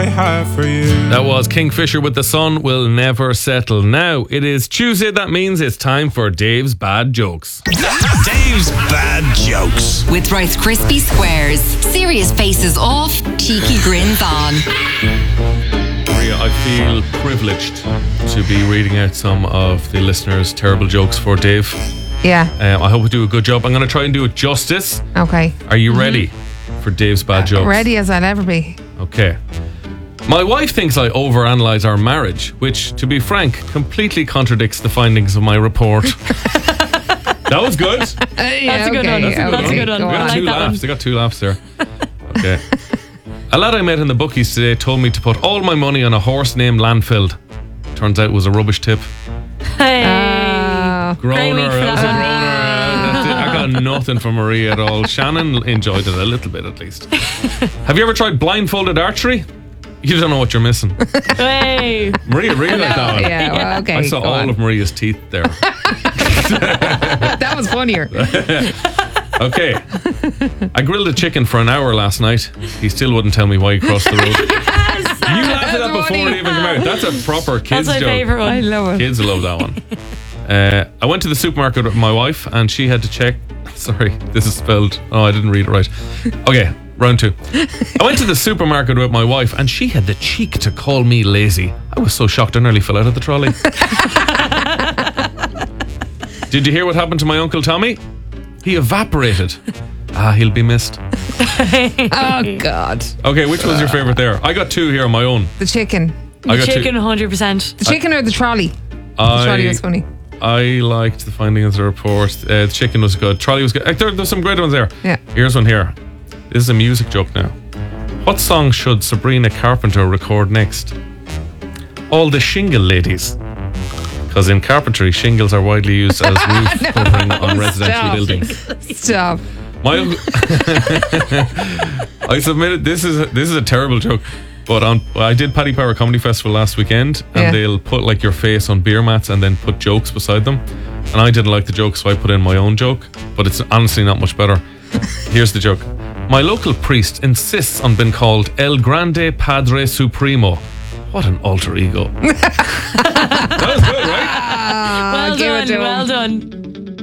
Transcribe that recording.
I have for you. That was Kingfisher with The Sun Will Never Settle. Now, it is Tuesday. That means it's time for Dave's Bad Jokes. Dave's Bad Jokes. With Rice Krispie Squares. Serious faces off, cheeky grins on. Maria, I feel privileged to be reading out some of the listeners' terrible jokes for Dave. Yeah. I hope we do a good job. I'm going to try and do it justice. Okay. Are you ready for Dave's Bad Jokes? Ready as I'll ever be. Okay. My wife thinks I overanalyze our marriage, which, to be frank, completely contradicts the findings of my report. That was good. That's a good one. That's a good one. They got two laughs. They got two laughs there. Okay. A lad I met in the bookies today told me to put all my money on a horse named Landfield. Turns out it was a rubbish tip. Hey. Groaner. It was a groaner. I got nothing from Maria at all. Shannon enjoyed it a little bit at least. Have you ever tried blindfolded archery? You don't know what you're missing. Hey. Maria really liked that one. Yeah, well, okay. I saw all of Maria's teeth there. That was funnier. Okay. I grilled a chicken for an hour last night. He still wouldn't tell me why he crossed the road. You laughed at that before it even came out. That's a proper kids That's my joke. favourite one. I love it. Kids love that one. I went to the supermarket with my wife and she had to check. Sorry, this is spelled. Oh, I didn't read it right. Okay, round two. I went to the supermarket with my wife and she had the cheek to call me lazy. I was so shocked I nearly fell out of the trolley. Did you hear what happened to my Uncle Tommy? He evaporated. He'll be missed. Oh, God. Okay, which was your favourite there? I got two here on my own. The chicken. I got Chicken, two. 100%. The chicken or the trolley? The trolley was funny. I liked the findings of the report. The chicken was good. Trolley was good. There's some great ones there. Yeah. Here's one here. This is a music joke now. What song should Sabrina Carpenter record next? All the Shingle Ladies. Because in carpentry, shingles are widely used as roof covering on residential buildings. Stop. I submitted. This is a terrible joke. But I did Paddy Power Comedy Festival last weekend, and they'll put like your face on beer mats and then put jokes beside them. And I didn't like the joke, so I put in my own joke. But it's honestly not much better. Here's the joke. My local priest insists on being called El Grande Padre Supremo. What an alter ego. That was good, right? Well done.